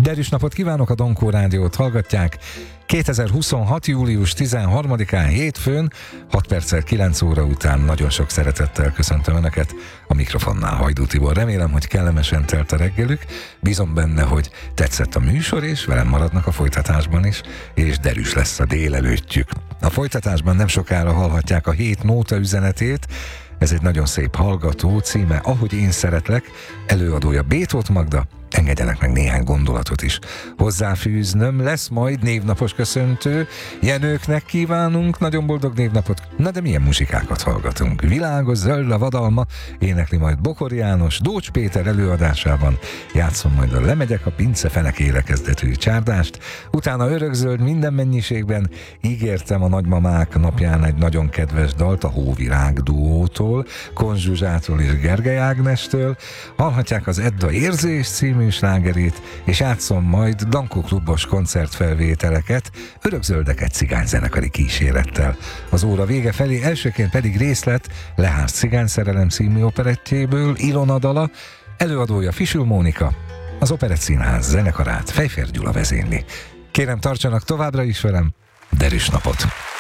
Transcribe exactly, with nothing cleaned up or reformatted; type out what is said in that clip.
Derűs napot kívánok, a Donkó Rádiót hallgatják. kétezer-huszonhat. július tizenharmadikán hétfőn, hat perccel kilenc óra után nagyon sok szeretettel köszöntöm Önöket a mikrofonnál, Hajdú Tibor. Remélem, hogy kellemesen telt a reggelük, bízom benne, hogy tetszett a műsor, és velem maradnak a folytatásban is, és derűs lesz a délelőttjük. A folytatásban nem sokára hallhatják a hét nóta üzenetét. Ez egy nagyon szép hallgató, címe Ahogy én szeretlek, előadója Bétót Magda. Engedjenek meg néhány gondolatot is hozzáfűznöm. Lesz majd névnapos köszöntő. Jenőknek kívánunk nagyon boldog névnapot. Na de milyen muzsikákat hallgatunk? Világos zöld a vadalma, énekli majd Bokor János, Dócs Péter előadásában. Játszom majd a Lemegyek a pince fenekére kezdetű csárdást. Utána örökzöld minden mennyiségben. Ígértem a nagymamák napján egy nagyon kedves dalt a Hóvirág duótól, Kon Zsuzsától és Gergely Ágnestől. Hallhatják az Edda Érzés című slágerét, és játszom majd Dankó klubos koncertfelvételeket, örökzöldeket cigányzenekari kísérettel. Az óra vége felé elsőként pedig részlet Lehárd cigányszerelem című operettjéből, Ilona dala, előadója Fisül Mónika, az Operett Színház zenekarát Fejfér Gyula vezényli. Kérem, tartsanak továbbra is velem, derűs napot!